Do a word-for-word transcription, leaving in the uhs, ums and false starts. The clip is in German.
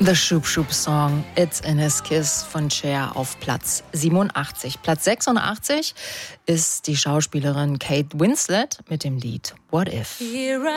The Shoop Shoop Song It's in His Kiss von Cher auf Platz siebenundachtzig. Platz sechsundachtzig ist die Schauspielerin Kate Winslet mit dem Lied What If.